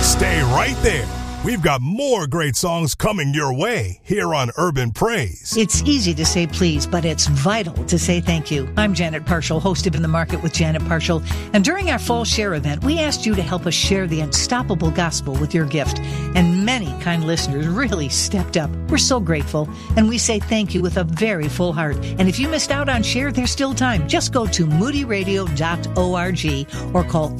Stay right there. We've got more great songs coming your way here on Urban Praise. It's easy to say please, but it's vital to say thank you. I'm Janet Parshall, host of In the Market with Janet Parshall. And during our Fall Share event, we asked you to help us share the unstoppable gospel with your gift. And many kind listeners really stepped up. We're so grateful. And we say thank you with a very full heart. And if you missed out on Share, there's still time. Just go to moodyradio.org or call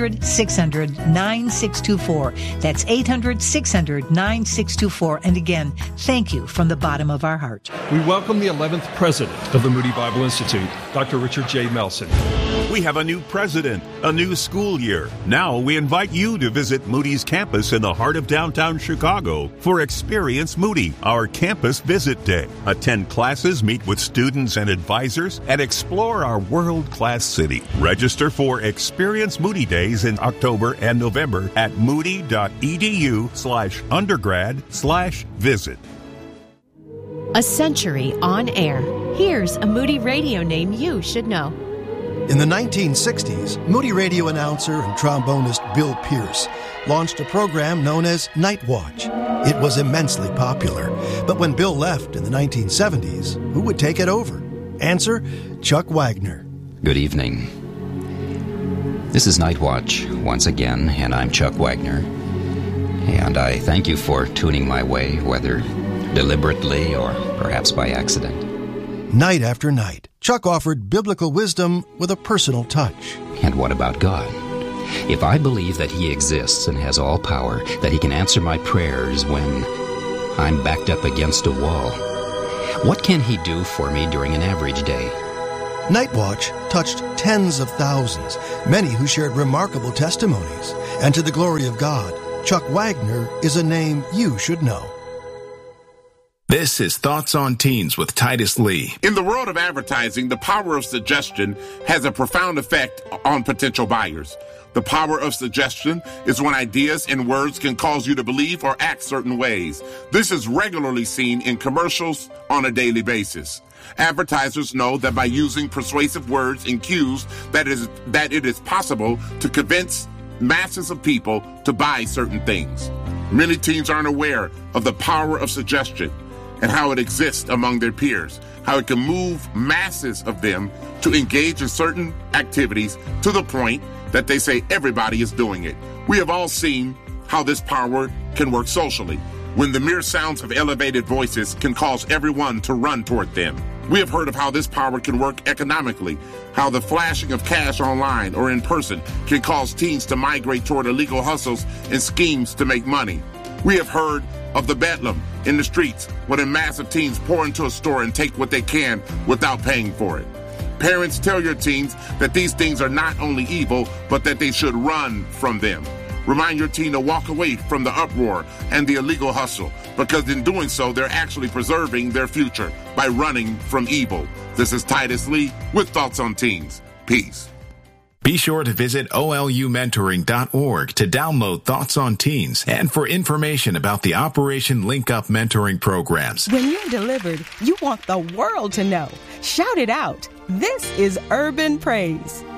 800-600-9624. That's 800-600-9624. And again, thank you from the bottom of our heart. We welcome the 11th president of the Moody Bible Institute, Dr. Richard J. Melson. We have a new president, a new school year. Now we invite you to visit Moody's campus in the heart of downtown Chicago for Experience Moody, our campus visit day. Attend classes, meet with students and advisors, and explore our world-class city. Register for Experience Moody Days in October and November at moody.edu/undergrad/visit. A century on air. Here's a Moody Radio name you should know. In the 1960s, Moody Radio announcer and trombonist Bill Pierce launched a program known as Night Watch. It was immensely popular, but when Bill left in the 1970s, who would take it over? Answer, Chuck Wagner. Good evening. This is Night Watch once again, and I'm Chuck Wagner. And I thank you for tuning my way, whether deliberately or perhaps by accident. Night after night, Chuck offered biblical wisdom with a personal touch. And what about God? If I believe that He exists and has all power, that He can answer my prayers when I'm backed up against a wall, what can He do for me during an average day? Night Watch touched tens of thousands, many who shared remarkable testimonies. And to the glory of God, Chuck Wagner is a name you should know. This is Thoughts on Teens with Titus Lee. In the world of advertising, the power of suggestion has a profound effect on potential buyers. The power of suggestion is when ideas and words can cause you to believe or act certain ways. This is regularly seen in commercials on a daily basis. Advertisers know that by using persuasive words and cues that it is possible to convince masses of people to buy certain things. Many teens aren't aware of the power of suggestion and how it exists among their peers, how it can move masses of them to engage in certain activities to the point that they say everybody is doing it. We have all seen how this power can work socially, when the mere sounds of elevated voices can cause everyone to run toward them. We have heard of how this power can work economically, how the flashing of cash online or in person can cause teens to migrate toward illegal hustles and schemes to make money. We have heard of the bedlam in the streets when a mass of teens pour into a store and take what they can without paying for it. Parents, tell your teens that these things are not only evil, but that they should run from them. Remind your teen to walk away from the uproar and the illegal hustle, because in doing so, they're actually preserving their future by running from evil. This is Titus Lee with Thoughts on Teens. Peace. Be sure to visit olumentoring.org to download Thoughts on Teens and for information about the Operation Link Up mentoring programs. When you're delivered, you want the world to know. Shout it out. This is Urban Praise.